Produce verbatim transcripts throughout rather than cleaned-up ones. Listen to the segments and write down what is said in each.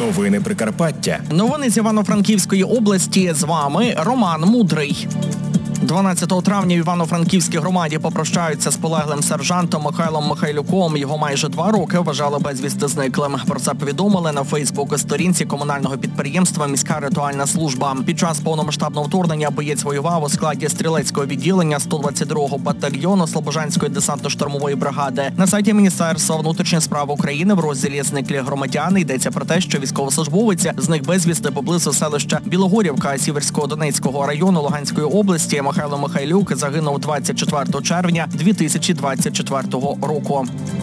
Новини Прикарпаття. Новини з Івано-Франківської області. З вами Роман Мудрий. дванадцятого травня в Івано-Франківській громаді попрощаються з полеглим сержантом Михайлом Михайлюком. Його майже два роки вважали безвісти зниклим. Про це повідомили на Фейсбук-сторінці комунального підприємства «Міська ритуальна служба». Під час повномасштабного вторгнення боєць воював у складі стрілецького відділення сто двадцять другого батальйону Слобожанської десантно-штурмової бригади. На сайті Міністерства внутрішніх справ України в розділі «Зниклі громадяни» йдеться про те, що військовослужбовець зник безвісти поблизу селища Білогорівка Сіверського Донецького району Луганської області. Михайло Михайлюк загинув двадцять четвертого червня дві тисячі двадцять четвертого року.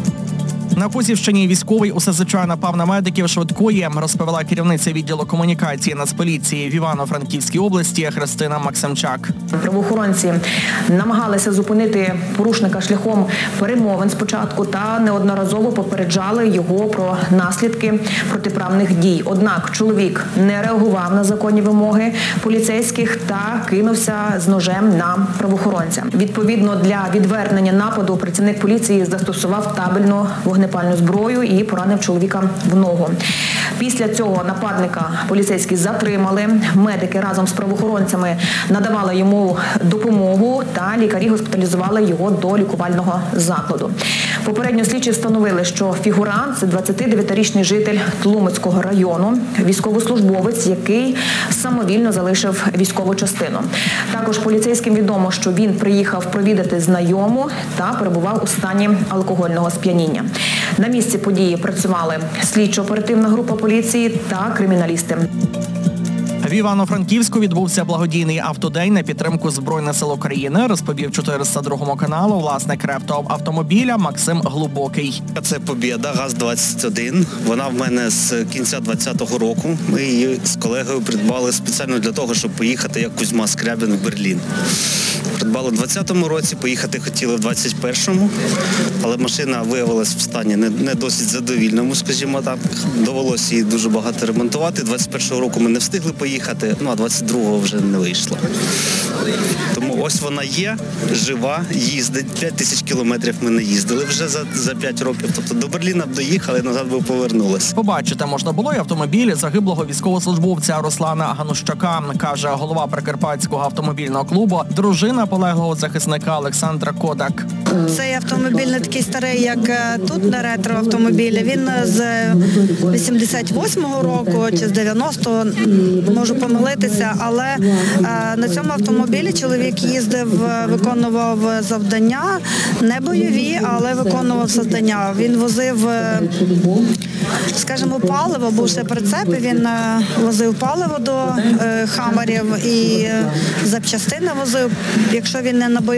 На Косівщині військовий у СЗЧ напав на медиків швидкої, розповіла керівниця відділу комунікації Нацполіції в Івано-Франківській області Христина Максимчак. Правоохоронці намагалися зупинити порушника шляхом перемовин спочатку та неодноразово попереджали його про наслідки протиправних дій. Однак чоловік не реагував на законні вимоги поліцейських та кинувся з ножем на правоохоронця. Відповідно, для відвернення нападу працівник поліції застосував табельну вогнепальну зброю і поранив чоловіка в ногу. Після цього нападника поліцейські затримали. Медики разом з правоохоронцями надавали йому допомогу та лікарі госпіталізували його до лікувального закладу. Попередньо слідчі встановили, що фігурант – це двадцятидев'ятирічний житель Тлумацького району, військовослужбовець, який самовільно залишив військову частину. Також поліцейським відомо, що він приїхав провідати знайому та перебував у стані алкогольного сп'яніння. На місці події працювали слідчо-оперативна група поліції та криміналісти. В Івано-Франківську відбувся благодійний автодень на підтримку Збройних сил України, розповів чотириста другому каналу власник рептоавтомобіля Максим Глубокий. Це «Побєда», ГАЗ двадцять один. Вона в мене з кінця двадцятого року. Ми її з колегою придбали спеціально для того, щоб поїхати, як Кузьма Скрябін, в Берлін. Придбали в двадцятому році, поїхати хотіли в двадцять першому, але машина виявилась в стані не, не досить задовільному, скажімо так. Довелося її дуже багато ремонтувати. двадцять першого року ми не встигли поїхати, ну а двадцять другого вже не вийшло. Тому ось вона є, жива, їздить. п'ять тисяч кілометрів ми не їздили вже за, за п'ять років. Тобто до Берліна б доїхали, назад би повернулися. Побачити можна було й автомобіль загиблого військовослужбовця Руслана Ганущака, каже голова Прикарпатського автомобільного клубу, дружина полеглого захисника Олександра Кодак. Цей автомобіль не такий старий, як тут на ретро-автомобілі. Він з вісімдесят восьмого року чи з дев'яностого, можу помилитися, але на цьому автомобілі чоловік їздив, виконував завдання, не бойові, але виконував завдання. Він возив, скажімо, паливо, був ще прицеп, він возив паливо до хамерів і запчастини возив. Якщо він не на бойові,